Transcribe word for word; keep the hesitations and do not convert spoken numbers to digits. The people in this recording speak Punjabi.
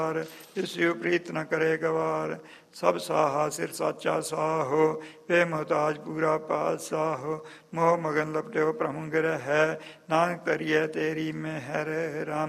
ਇਸਿਉ ਪ੍ਰੀਤ ਨ ਕਰੇ ਗਵਾਰ। ਸਭ ਸਾਹਾ ਸਿਰ ਸਾਚਾ ਸਾਹੋ, ਵੇ ਮੁਹਤਾਜ ਪੂਰਾ ਪਾਤਸ਼ਾਹੋ। ਮੋਹ ਮਗਨ ਲਪਟਿਓ ਭ੍ਰਮ ਗ੍ਰਹਿ, ਨਾਨਕ ਤਰੀਐ ਤੇਰੀ ਮਿਹਰ। ਰਾਮ